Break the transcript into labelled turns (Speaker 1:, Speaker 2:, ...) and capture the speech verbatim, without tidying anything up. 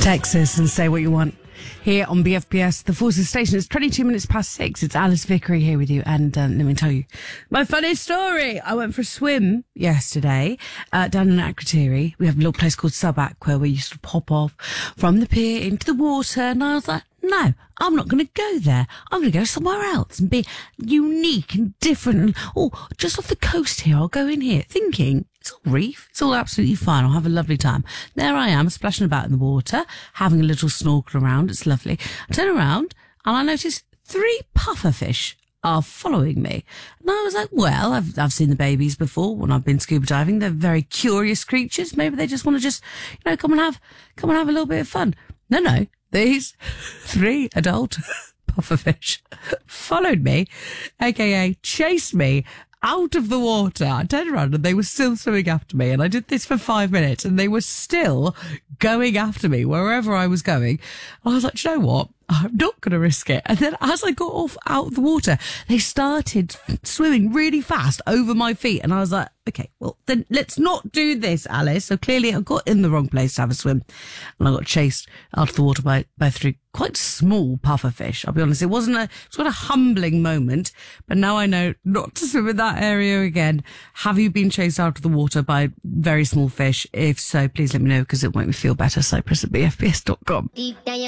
Speaker 1: Text us and say what you want. Here on B F P S, the Forces Station. It's twenty-two minutes past six. It's Alice Vickery here with you. And uh, let me tell you my funny story. I went for a swim yesterday uh, down in Akrotiri. We have a little place called Sub Aqua where you sort of pop off from the pier into the water. And I was like, no, I'm not going to go there. I'm going to go somewhere else and be unique and different. And, oh, just off the coast here, I'll go in here thinking it's all reef. It's all absolutely fine. I'll have a lovely time. There I am, splashing about in the water, having a little snorkel around. It's lovely. I turn around and I notice three pufferfish are following me. And I was like, well, I've, I've seen the babies before when I've been scuba diving. They're very curious creatures. Maybe they just want to just, you know, come and have, come and have a little bit of fun. No, no. These three adult pufferfish followed me, aka chased me out of the water. I turned around and they were still swimming after me, and I did this for five minutes and they were still going after me wherever I was going. I was like, do you know what? I'm not going to risk it. And then as I got off out of the water, they started swimming really fast over my feet. And I was like, okay, well, then let's not do this, Alice. So clearly I got in the wrong place to have a swim. And I got chased out of the water by, by three quite small pufferfish. I'll be honest, it wasn't a, it was quite a humbling moment. But now I know not to swim in that area again. Have you been chased out of the water by very small fish? If so, please let me know because it'll make me feel better. Cyprus at B F P S dot com.